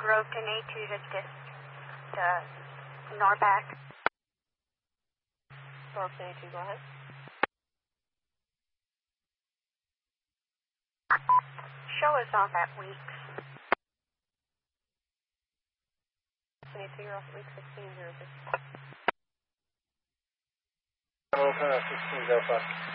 Groveton A2 to Norback. Groveton A2, go ahead. Show us off at Weeks. A2, you're off Week 1606. Open at 1605.